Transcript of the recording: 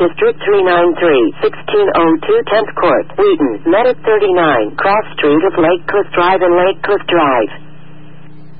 District 393, 1602 10th Court, Wheaton, Medic 39, Cross Street of Lake Cliff Drive and Lake Cliff Drive.